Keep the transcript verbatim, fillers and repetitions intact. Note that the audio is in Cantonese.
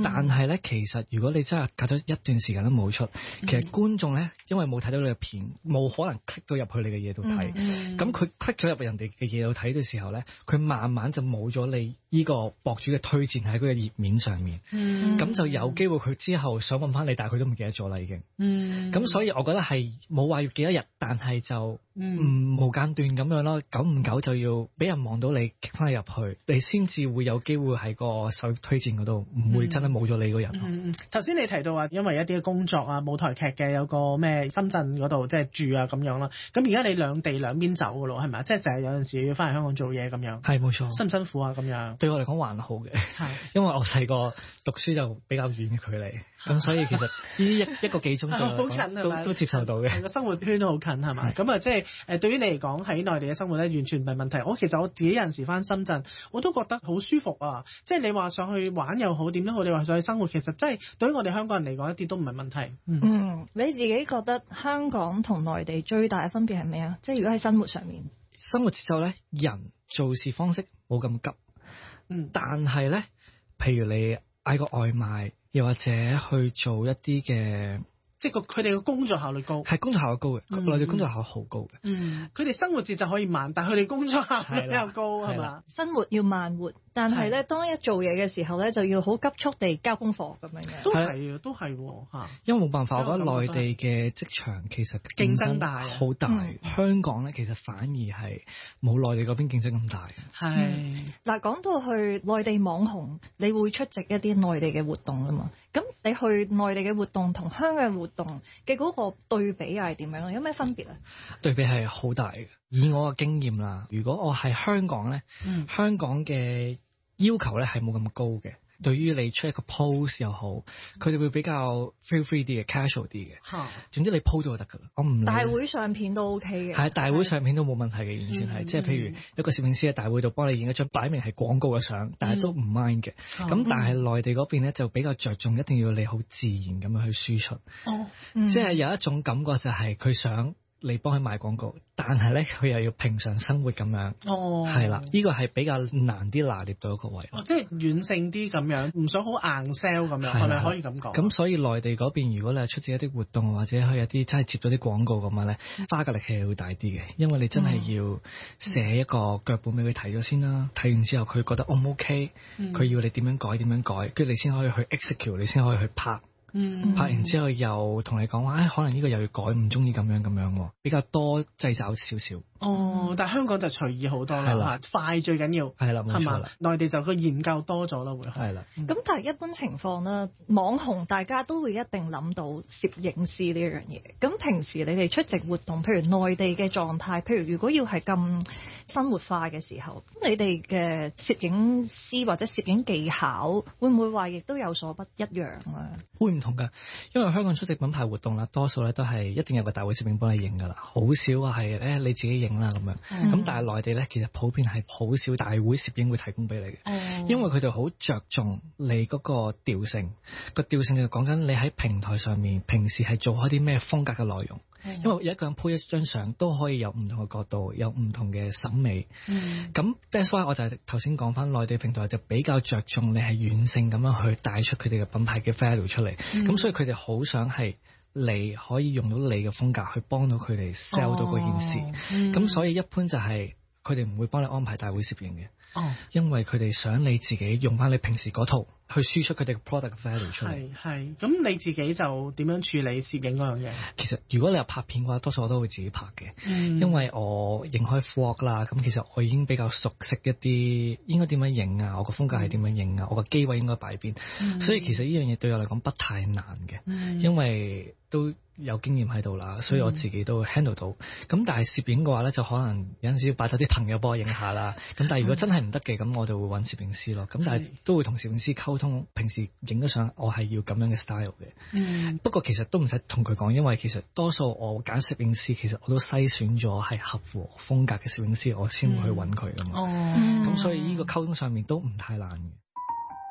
但係咧，其實如果你真係隔咗一段時間都冇出，其實觀眾咧，因為冇睇到你嘅片，冇可能 click 到入去你嘅嘢度睇。咁佢 click 咗入人哋嘅嘢度睇嘅時候咧，佢慢慢就冇咗你呢個博主嘅推薦喺佢嘅頁面上面。咁、嗯、就有機會佢之後想揾翻你，但係佢都唔記得咗啦已經。咁、嗯、所以我覺得係冇話要幾多日，但係就唔、嗯、無間斷咁樣咯。久唔久就要俾人望到你 click 翻入去，你先至會有機會喺個首推薦嗰度，唔會真係冇咗你個人。 嗯嗯，頭先你提到話，因為一啲嘅工作啊，舞台劇嘅有個咩深圳嗰度即係住啊咁樣啦。咁而家你兩地兩邊走噶咯，係咪？即係成日有陣時要翻嚟香港做嘢咁樣。係冇錯。辛唔辛苦啊？咁樣對我嚟講還好嘅，因為我細個讀書就比較遠嘅距離，咁所以其實呢一一個幾鐘就好近都都接受到嘅。個生活圈都好近係咪？咁啊，即係誒對於你嚟講喺內地嘅生活咧，完全唔係問題。我其實我自己有陣時翻深圳，我都覺得好舒服啊！即係你話上去玩又好，點都好，你話上去生活，其實真係對於我哋香港人嚟講一啲都唔係問題。嗯， 嗯，你自己覺得香港同內地最大嘅分別係咩啊？即係如果喺生活上面， 生活節奏咧，人做事方式冇咁急。嗯，但係咧，譬如你嗌個外賣，又或者去做一啲嘅。即係個佢哋嘅工作效率高，係工作效率高嘅，內地工作效率好高嘅。嗯，佢哋生活節奏可以慢，但係佢哋工作效率比較高，係嘛？生活要慢活，但係咧，當一做嘢嘅時候咧，就要好急速地交功課咁樣嘅。都係啊，都係嚇。因為冇辦法，我覺得內地嘅職場其實競爭大，好大。香港咧，其實反而係冇內地嗰邊競爭咁大。係嗱，講到去內地網紅，你會出席一啲內地嘅活動啊嘛？咁你去內地嘅活動同香港嘅活動嘅嗰個對比係點樣咧？有咩分別啊？對比係好大嘅。以我嘅經驗啦，如果我係香港咧，嗯、香港嘅要求咧係冇咁高嘅。對於你出一個 post 又好，佢哋會比較 feel free 啲嘅 casual 啲嘅。嚇、嗯，總之你 post 咗就得㗎啦。我唔大會上片都 OK 嘅。係大會上片都冇問題嘅，完全係。即係譬如一個攝影師喺大會度幫你影一張擺明係廣告嘅相，但係都唔 mind 嘅。咁、嗯、但係內地嗰邊咧就比較着重，一定要你好自然咁樣去輸出。哦，嗯、即係有一種感覺就係佢想你幫佢賣廣告，但係咧佢又要平常生活咁樣。哦，係啦，呢、這個係比較難啲拿捏到一個位。哦，即係軟性啲咁樣，唔想好硬 sell 咁樣，係咪可以咁講？咁所以內地嗰邊，如果你係出席一啲活動或者去一啲真係接咗啲廣告咁樣咧，花嘅力氣係會大啲嘅，因為你真係要寫一個腳本俾佢睇咗先啦。睇、嗯、完之後佢覺得 O 唔 OK，佢要你點樣改點樣改，跟住你先可以去 execute， 你先可以去拍。嗯，拍完之後又同你講話，唉，可能呢個又要改，唔中意咁樣咁樣，比較多掣肘少少。哦，但係香港就隨意好多啦，快最緊要。係啦，冇錯啦。內地就個研究多咗啦，會係啦。咁但係一般情況咧，網紅大家都會一定諗到攝影師呢一樣嘢。咁平時你哋出席活動，譬如內地嘅狀態，譬如如果要係咁生活化嘅時候，你哋嘅攝影師或者攝影技巧會唔會話亦都有所不一樣啊？會唔同㗎，因為香港出席品牌活動啦，多數咧都係一定有個大會攝影幫你影㗎啦，好少話係誒你自己影啦咁樣。咁、嗯、但係內地咧，其實普遍係好少大會攝影會提供俾你嘅，嗯、因為佢哋好着重你嗰個調性，個調性就講緊你喺平台上面平時係做開啲咩風格嘅內容。因為有一個人 po 一張相都可以有唔同嘅角度，有唔同嘅審美。咁 that's why 我就係頭先講翻內地平台就比較着重你係軟性咁樣去帶出佢哋嘅品牌嘅 value 出嚟。咁、嗯、所以佢哋好想係你可以用到你嘅風格去幫到佢哋 sell 到嗰件事。咁、哦嗯、所以一般就係佢哋唔會幫你安排大會攝影嘅。哦，因為佢哋想你自己用翻你平時嗰套去輸出佢哋嘅 product value 出嚟。係係，咁你自己就點樣處理攝影嗰樣嘢？其實如果你有拍片嘅話，多數我都會自己拍嘅。嗯，因為我影開 vlog 啦，咁其實我已經比較熟悉一啲應該點樣影啊，我個風格係點樣影啊，嗯、我個機位應該擺邊。嗯、所以其實呢樣嘢對我嚟講不太難嘅。嗯、因為都有經驗喺度啦，所以我自己都 handle 到。咁、嗯、但係攝影嘅話咧，就可能有陣時要拜託啲朋友幫我影下啦。咁但係如果真係唔得嘅，咁我就會揾攝影師咯。咁但係都會同攝影師溝通，平時影得相我係要咁樣嘅 style 嘅。嗯。不過其實都唔使同佢講，因為其實多數我揀攝影師，其實我都篩選咗係合乎我風格嘅攝影師，我先會去揾佢噶嘛。哦。咁所以呢個溝通上面都唔太難嘅。